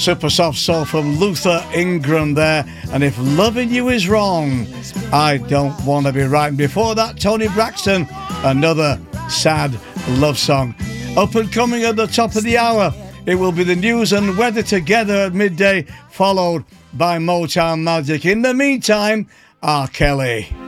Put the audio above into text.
Super soft soul from Luther Ingram there. And if loving you is wrong, I don't want to be right. And before that, Tony Braxton, another sad love song. Up and coming at the top of the hour, it will be the news and weather together at midday, followed by Motown Magic. In the meantime, R. Kelly.